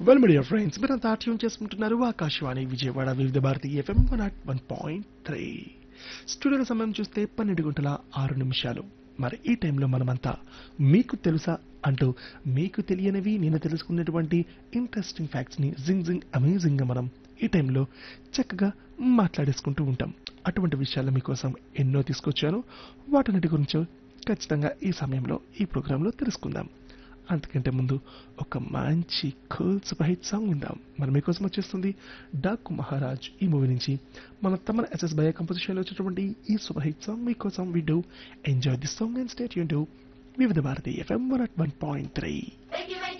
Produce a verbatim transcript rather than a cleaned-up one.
Well my dear friends మీరంతా tune చేసుకుంటున్నారు ఆకాశవాణి విజయవాడ వివిధ Bharati FM one not one point three. స్టూడియోల సమయం చూస్తే పన్నెండు గంటల ఆరు నిమిషాలు. మరి ఈ టైంలో మనమంతా మీకు తెలుసా అంటూ మీకు తెలియనివి నేను తెలుసుకున్నటువంటి ఇంట్రెస్టింగ్ ఫ్యాక్ట్స్ని జింగ్ జింగ్ అమేజింగ్గా మనం ఈ టైంలో చక్కగా మాట్లాడేసుకుంటూ ఉంటాం. అటువంటి విషయాలు మీకోసం ఎన్నో తీసుకొచ్చాను. వాటన్నిటి గురించి ఖచ్చితంగా ఈ సమయంలో ఈ ప్రోగ్రాంలో తెలుసుకుందాం. అంతకంటే ముందు ఒక మంచి కూల్ సూపర్ హిట్ సాంగ్ విందాం. మరి మీకోసం వచ్చేస్తుంది డాకు మహారాజ్ ఈ మూవీ నుంచి మన తమన్ ఎస్ఎస్ బయ కంపోజిషన్లో వచ్చేటువంటి ఈ సూపర్ హిట్ సాంగ్ మీకోసం we do enjoy this song and stay tuned to వివిధ Bharati FM one at one point three.